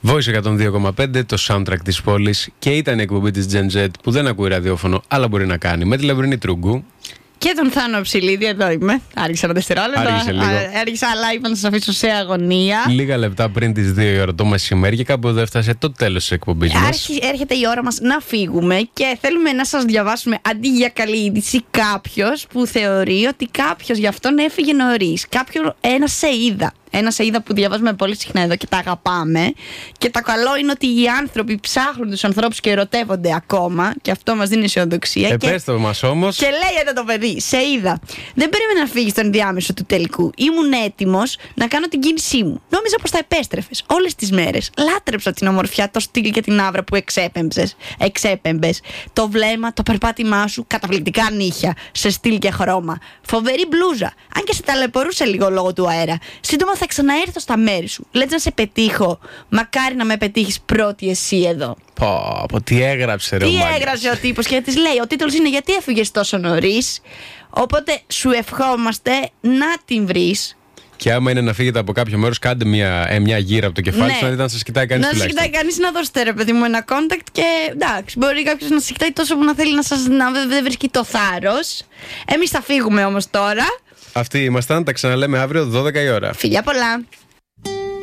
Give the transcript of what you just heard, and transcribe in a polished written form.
Voice 102,5, το soundtrack της πόλης, και ήταν η εκπομπή της Gen Z που δεν ακούει ραδιόφωνο, αλλά μπορεί να κάνει. Με τη Λαμπρινή Τρούγκου. Και τον Θάνο Ψηλίδη, εδώ είμαι. Άργησα ένα δευτερόλεπτο. Άργησα, αλλά είπα να σας αφήσω σε αγωνία. Λίγα λεπτά πριν τις 2 η ώρα το μεσημέρι, και κάπου εδώ έφτασε το τέλος της εκπομπής μας. Έρχεται η ώρα μας να φύγουμε και θέλουμε να σας διαβάσουμε αντί για καλή είδηση κάποιος που θεωρεί ότι κάποιος γι' αυτόν έφυγε νωρίς. Ένα σε είδα. Ένα σε είδα που διαβάζουμε πολύ συχνά εδώ και τα αγαπάμε. Και το καλό είναι ότι οι άνθρωποι ψάχνουν τους ανθρώπους και ερωτεύονται ακόμα. Και αυτό μας δίνει αισιοδοξία. Πες το μας όμως. Και λέει εδώ το παιδί, σε είδα. Δεν περίμενα να φύγει στον ενδιάμεσο του τελικού. Ήμουν έτοιμος να κάνω την κίνησή μου. Νόμιζα πως θα επέστρεφες όλες τις μέρες. Λάτρεψα την ομορφιά, το στυλ και την άβρα που εξέπεμπες. Το βλέμμα, το περπάτημά σου, καταπληκτικά νύχια, σε στυλ και χρώμα. Φοβερή μπλούζα. Αν και σε ταλαιπωρούσε λίγο λόγω του αέρα. Σύντομα θα ξαναέρθω στα μέρη σου. Λες να σε πετύχω. Μακάρι να με πετύχεις πρώτη εσύ εδώ. Πω, τι έγραψε ρε. Τι έγραψε ο τύπος και της λέει. Ο τίτλος είναι γιατί έφυγες τόσο νωρίς. Οπότε σου ευχόμαστε να την βρεις. Και άμα είναι να φύγετε από κάποιο μέρος, κάντε μια γύρα από το κεφάλι σου, να δείτε αν σας κοιτάει κανείς τουλάχιστον. Να σας κοιτάει κανείς, να δώσετε ρε παιδί μου ένα contact. Και εντάξει, μπορεί κάποιος να σας κοιτάει τόσο που να θέλει να δεν βρίσκει το θάρρος. Εμείς θα φύγουμε όμως τώρα. Αυτοί ήμασταν, τα ξαναλέμε αύριο 12 η ώρα. Φιλιά πολλά.